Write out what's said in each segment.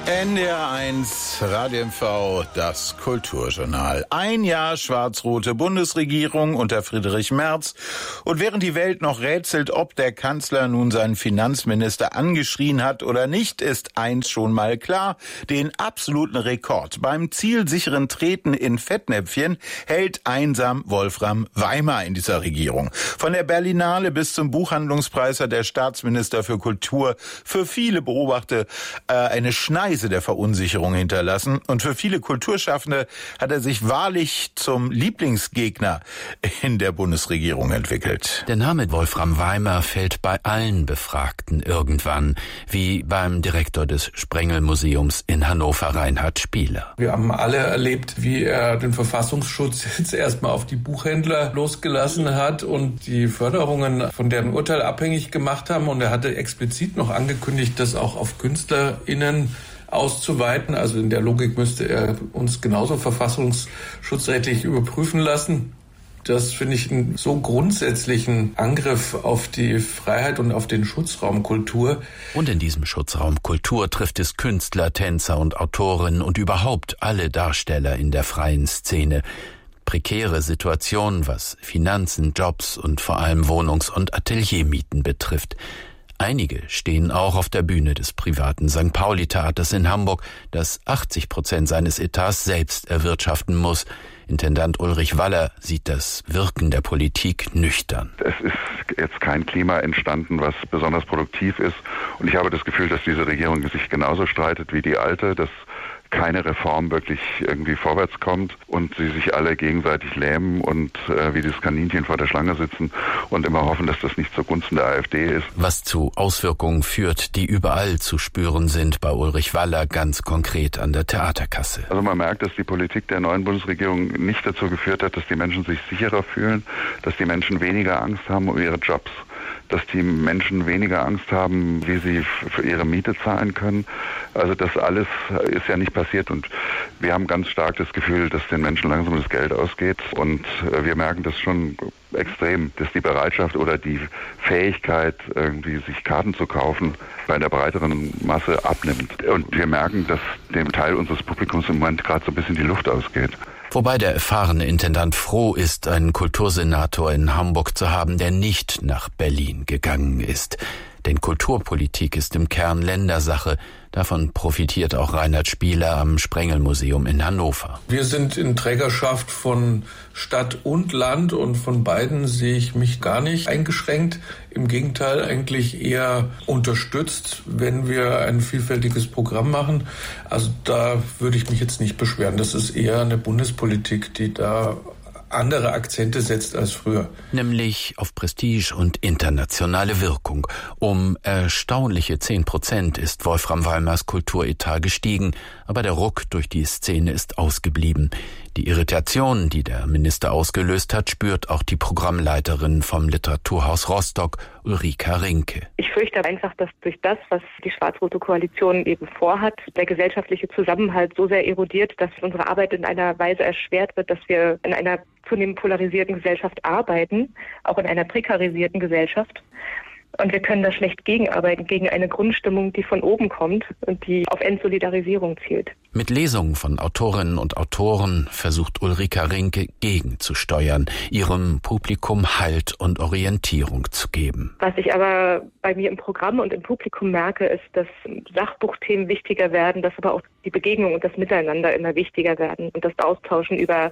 NDR1 Radio MV, das Kulturjournal. Ein Jahr schwarz-rote Bundesregierung unter Friedrich Merz. Und während die Welt noch rätselt, ob der Kanzler nun seinen Finanzminister angeschrien hat oder nicht, ist eins schon mal klar. Den absoluten Rekord beim zielsicheren Treten in Fettnäpfchen hält einsam Wolfram Weimar in dieser Regierung. Von der Berlinale bis zum Buchhandlungspreis hat der Staatsminister für Kultur für viele Beobachter eine Schneise der Verunsicherung hinterlassen. Und für viele Kulturschaffende hat er sich wahrlich zum Lieblingsgegner in der Bundesregierung entwickelt. Der Name Wolfram Weimar fällt bei allen Befragten irgendwann, wie beim Direktor des Sprengel-Museums in Hannover, Reinhard Spieler. Wir haben alle erlebt, wie er den Verfassungsschutz jetzt erstmal auf die Buchhändler losgelassen hat und die Förderungen von deren Urteil abhängig gemacht haben. Und er hatte explizit noch angekündigt, das auch auf KünstlerInnen auszuweiten. Also in der Logik müsste er uns genauso verfassungsschutzrechtlich überprüfen lassen. Das finde ich einen so grundsätzlichen Angriff auf die Freiheit und auf den Schutzraum Kultur. Und in diesem Schutzraum Kultur trifft es Künstler, Tänzer und Autorinnen und überhaupt alle Darsteller in der freien Szene. Prekäre Situationen, was Finanzen, Jobs und vor allem Wohnungs- und Ateliermieten betrifft. Einige stehen auch auf der Bühne des privaten St. Pauli-Theaters in Hamburg, das 80% seines Etats selbst erwirtschaften muss. Intendant Ulrich Waller sieht das Wirken der Politik nüchtern. Es ist jetzt kein Klima entstanden, was besonders produktiv ist. Und ich habe das Gefühl, dass diese Regierung sich genauso streitet wie die alte, dass keine Reform wirklich irgendwie vorwärts kommt und sie sich alle gegenseitig lähmen und wie das Kaninchen vor der Schlange sitzen und immer hoffen, dass das nicht zugunsten der AfD ist. Was zu Auswirkungen führt, die überall zu spüren sind, bei Ulrich Waller ganz konkret an der Theaterkasse. Also man merkt, dass die Politik der neuen Bundesregierung nicht dazu geführt hat, dass die Menschen sich sicherer fühlen, dass die Menschen weniger Angst haben um ihre Jobs, dass die Menschen weniger Angst haben, wie sie für ihre Miete zahlen können. Also das alles ist ja nicht passiert und wir haben ganz stark das Gefühl, dass den Menschen langsam das Geld ausgeht und wir merken das schon extrem, dass die Bereitschaft oder die Fähigkeit, irgendwie sich Karten zu kaufen, bei der breiteren Masse abnimmt. Und wir merken, dass dem Teil unseres Publikums im Moment gerade so ein bisschen die Luft ausgeht. Wobei der erfahrene Intendant froh ist, einen Kultursenator in Hamburg zu haben, der nicht nach Berlin gegangen ist. Denn Kulturpolitik ist im Kern Ländersache. Davon profitiert auch Reinhard Spieler am Sprengel-Museum in Hannover. Wir sind in Trägerschaft von Stadt und Land und von beiden sehe ich mich gar nicht eingeschränkt. Im Gegenteil, eigentlich eher unterstützt, wenn wir ein vielfältiges Programm machen. Also da würde ich mich jetzt nicht beschweren. Das ist eher eine Bundespolitik, die da andere Akzente setzt als früher. Nämlich auf Prestige und internationale Wirkung. Um erstaunliche 10% ist Wolfram Weimars Kulturetat gestiegen, aber der Ruck durch die Szene ist ausgeblieben. Die Irritation, die der Minister ausgelöst hat, spürt auch die Programmleiterin vom Literaturhaus Rostock, Ulrika Rinke. Ich fürchte einfach, dass durch das, was die schwarz-rote Koalition eben vorhat, der gesellschaftliche Zusammenhalt so sehr erodiert, dass unsere Arbeit in einer Weise erschwert wird, dass wir in einer zunehmend polarisierten Gesellschaft arbeiten, auch in einer prekarisierten Gesellschaft. Und wir können da schlecht gegenarbeiten, gegen eine Grundstimmung, die von oben kommt und die auf Entsolidarisierung zielt. Mit Lesungen von Autorinnen und Autoren versucht Ulrika Rinke gegenzusteuern, ihrem Publikum Halt und Orientierung zu geben. Was ich aber bei mir im Programm und im Publikum merke, ist, dass Sachbuchthemen wichtiger werden, dass aber auch die Begegnung und das Miteinander immer wichtiger werden und das Austauschen über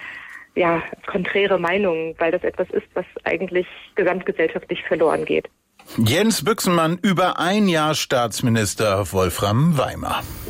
konträre Meinungen, weil das etwas ist, was eigentlich gesamtgesellschaftlich verloren geht. Jens Büchsenmann über ein Jahr Staatsminister Wolfram Weimar.